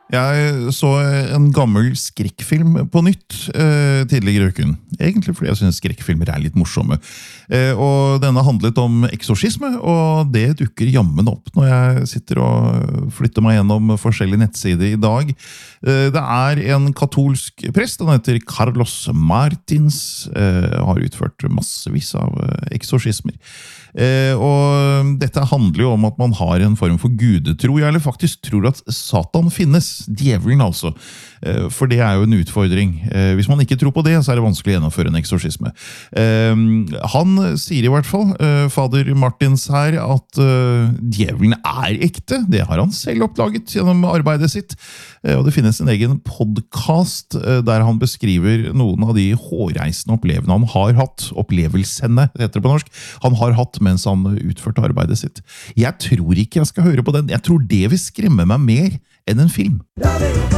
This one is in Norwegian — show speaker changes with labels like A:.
A: Jeg så en gammel skrekkfilm på nytt tidligere i uken. Egentlig fordi jeg synes skrekkfilmer litt morsomme. Og denne handlet om eksorsisme, og det dukker jammen opp når jeg sitter og flytter meg gjennom forskjellige nettsider i dag. Det en katolsk prest, han heter Carlos Martins, har utført massevis av eksorsismer. Og dette handler jo om at man har en form for gudetro, eller faktisk tror at Satan finnes, djevelen altså. For det jo en utfordring. Hvis man ikke tror på det, så det vanskelig å gjennomføre en eksorsisme. Han sier i hvert fall, fader Martins her, at djevelen ekte. Det har han selv oppdaget gjennom arbeidet sitt. Og det finnes en egen podcast der han beskriver noen av de hårreisende opplevelsene han har hatt. Opplevelsene, heter det på norsk. Han har hatt mens han utførte arbeidet sitt. Jeg tror ikke jeg skal høre på den. Jeg tror det vil skremme meg mer enn en film.